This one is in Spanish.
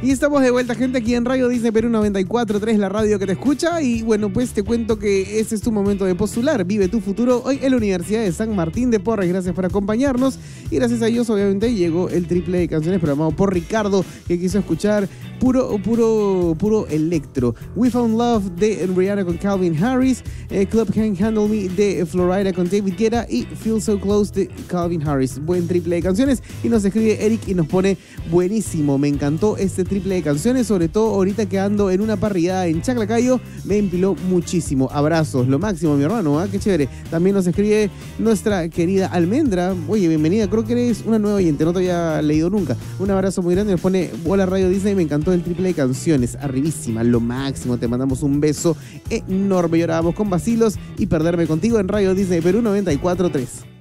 Y estamos de vuelta, gente, aquí en Radio Disney Perú 94.3, la radio que te escucha. Y bueno, pues te cuento que ese es tu momento de postular. Vive tu futuro hoy en la Universidad de San Martín de Porres. Gracias por acompañarnos. Y gracias a ellos, obviamente, llegó el triple de canciones programado por Ricardo, que quiso escuchar puro electro. We Found Love de Rihanna con Calvin Harris, Club Can't Handle Me de Florida con David Guetta y Feel So Close de Calvin Harris. Buen triple de canciones. Y nos escribe Eric y nos pone buenísimo. Me encantó este triple de canciones, sobre todo ahorita que ando en una parrillada en Chaclacayo, me empiló muchísimo. Abrazos, lo máximo, mi hermano, qué chévere. También nos escribe nuestra querida Almendra. Oye, bienvenida, creo que eres una nueva oyente, no te había leído nunca. Un abrazo muy grande, nos pone hola Radio Disney, me encantó el triple de canciones, arribísima, lo máximo, te mandamos un beso enorme. Y ahora vamos con Vacilos y Perderme Contigo en Radio Disney Perú 94.3.